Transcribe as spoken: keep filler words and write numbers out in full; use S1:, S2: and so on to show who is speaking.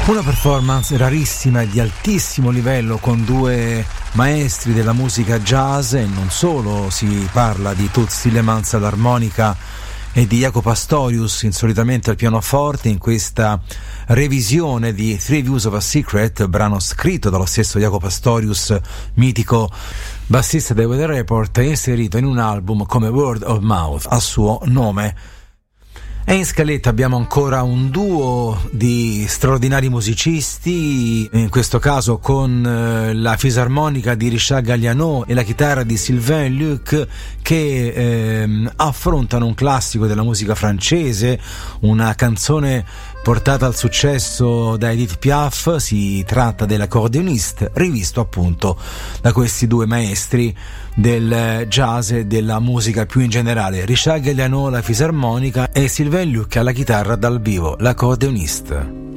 S1: Una performance rarissima e di altissimo livello con due maestri della musica jazz, e non solo, si parla di Toots Thielemans all'armonica e di Jaco Pastorius insolitamente al pianoforte in questa revisione di Three Views of a Secret, brano scritto dallo stesso Jaco Pastorius, mitico bassista dei Weather Report, inserito in un album come Word of Mouth a suo nome. E in scaletta abbiamo ancora un duo di straordinari musicisti, in questo caso con eh, la fisarmonica di Richard Galliano e la chitarra di Sylvain Luc, che eh, affrontano un classico della musica francese, una canzone portata al successo da Edith Piaf. Si tratta dell'Accordéoniste, rivisto appunto da questi due maestri del jazz e della musica più in generale, Richard Galliano alla fisarmonica e Sylvain Luc alla chitarra dal vivo, l'Accordéoniste.